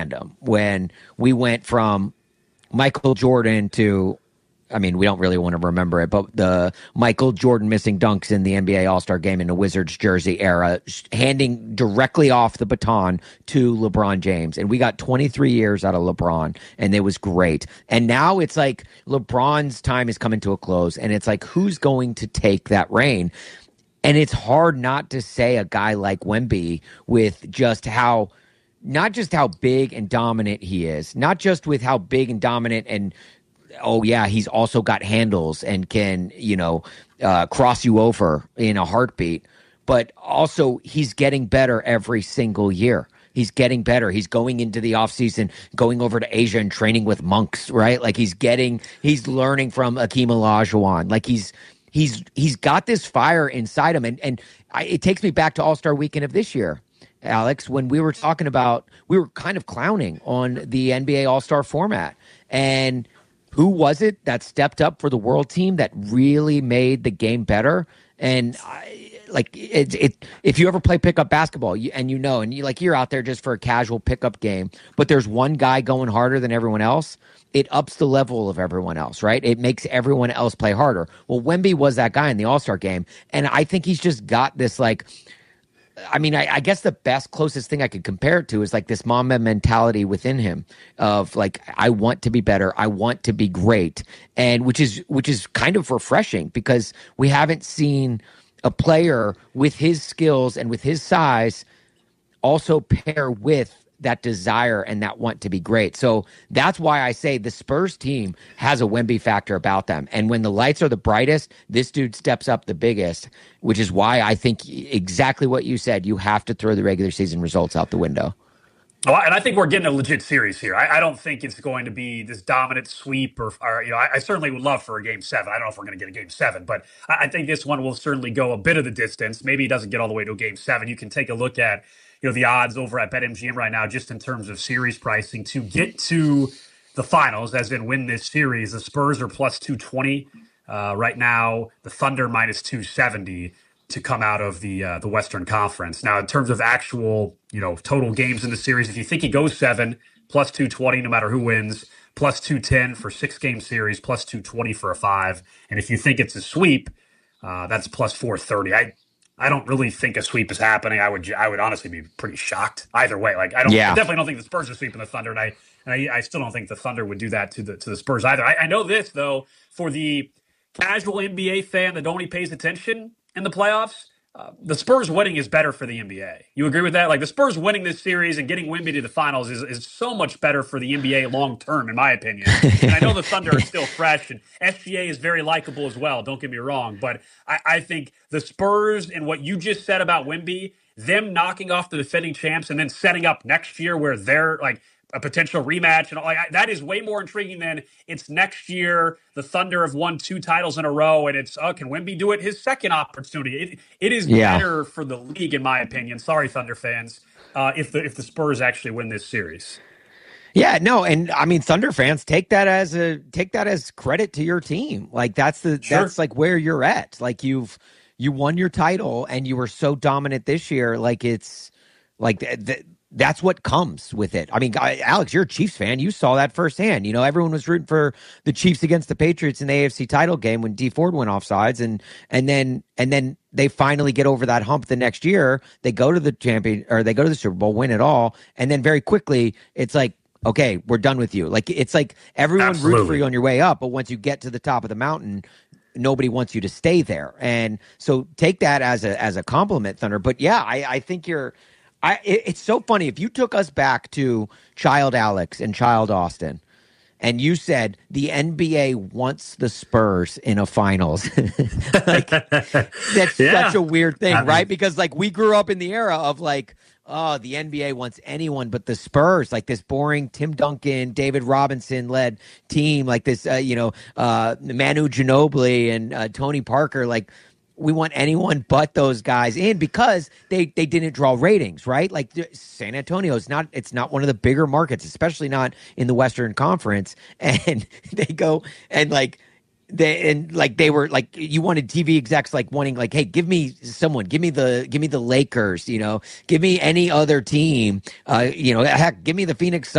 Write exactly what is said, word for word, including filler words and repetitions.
tandem when we went from Michael Jordan to, I mean, we don't really want to remember it, but the Michael Jordan missing dunks in the N B A All-Star game in the Wizards jersey era, handing directly off the baton to LeBron James. And we got twenty-three years out of LeBron, and it was great. And now it's like LeBron's time is coming to a close, and it's like, who's going to take that reign? And it's hard not to say a guy like Wemby with just how, not just how big and dominant he is, not just with how big and dominant and oh, yeah, he's also got handles and can, you know, uh, cross you over in a heartbeat. But also, he's getting better every single year. He's getting better. He's going into the offseason, going over to Asia and training with monks, right? Like, he's getting, he's learning from Akeem Olajuwon. Like, he's, he's, he's got this fire inside him. And, and I, it takes me back to All-Star Weekend of this year, Alex, when we were talking about, we were kind of clowning on the N B A All-Star format. And who was it that stepped up for the world team that really made the game better? And I, like it, it, if you ever play pickup basketball, you, and you know, and you like you're out there just for a casual pickup game, but there's one guy going harder than everyone else, it ups the level of everyone else, right? It makes everyone else play harder. Well, Wemby was that guy in the All-Star game, and I think he's just got this like. I mean, I, I guess the best, closest thing I could compare it to is like this Mamba mentality within him of like, I want to be better. I want to be great. And which is, which is kind of refreshing because we haven't seen a player with his skills and with his size also pair with that desire and that want to be great. So that's why I say the Spurs team has a Wemby factor about them. And when the lights are the brightest, this dude steps up the biggest, which is why I think exactly what you said. You have to throw the regular season results out the window. Oh, and I think we're getting a legit series here. I, I don't think it's going to be this dominant sweep, or, or you know, I, I certainly would love for a game seven. I don't know if we're going to get a game seven, but I, I think this one will certainly go a bit of the distance. Maybe it doesn't get all the way to a game seven. You can take a look at, you know, the odds over at BetMGM right now, just in terms of series pricing to get to the finals, as in win this series. The Spurs are plus two twenty uh, right now. The Thunder minus two seventy. To come out of the uh, the Western Conference. Now, in terms of actual, you know, total games in the series, if you think he goes seven, plus two twenty no matter who wins, plus two ten for six-game series, plus two twenty for a five. And if you think it's a sweep, uh, that's plus four thirty. I I don't really think a sweep is happening. I would I would honestly be pretty shocked either way. Like, I don't yeah. I definitely don't think the Spurs are sweeping the Thunder, and I and I, I still don't think the Thunder would do that to the to the Spurs either. I, I know this, though, for the casual N B A fan that only pays attention in the playoffs, uh, the Spurs winning is better for the N B A. You agree with that? Like, the Spurs winning this series and getting Wemby to the finals is, is so much better for the N B A long term, in my opinion. And I know the Thunder are still fresh, and S G A is very likable as well. Don't get me wrong, but I, I think the Spurs and what you just said about Wemby, them knocking off the defending champs and then setting up next year where they're like a potential rematch, and all, like, that is way more intriguing than it's next year. The Thunder have won two titles in a row, and it's, oh, can Wemby do it? His second opportunity. It, it is yeah. better for the league, in my opinion. Sorry, Thunder fans, uh, if the if the Spurs actually win this series. Yeah, no, and I mean, Thunder fans, take that as a take that as credit to your team. Like, that's the sure. that's like where you're at. Like, you've you won your title, and you were so dominant this year. Like, it's like th- th- that's what comes with it. I mean, Alex, you're a Chiefs fan. You saw that firsthand. You know, everyone was rooting for the Chiefs against the Patriots in the A F C title game when Dee Ford went offsides, and and then and then they finally get over that hump the next year. They go to the champion, or they go to the Super Bowl, win it all, and then very quickly it's like, okay, we're done with you. Like, it's like everyone Absolutely. roots for you on your way up, but once you get to the top of the mountain, nobody wants you to stay there. And so take that as a as a compliment, Thunder. But yeah, I, I think you're. I, it, it's so funny. If you took us back to Child Alex and Child Austin, and you said the N B A wants the Spurs in a finals, like, that's yeah. such a weird thing, I mean, right? Because like we grew up in the era of like, oh, the N B A wants anyone but the Spurs, like this boring Tim Duncan, David Robinson led team, like this, uh, you know, uh, Manu Ginobili and uh, Tony Parker, like. We want anyone but those guys in because they, they didn't draw ratings, right? Like San Antonio is not, it's not one of the bigger markets, especially not in the Western Conference. And they go and like, they, and like they were like, you wanted T V execs like wanting like, hey, give me someone, give me the, give me the Lakers, you know, give me any other team, uh, you know, heck, give me the Phoenix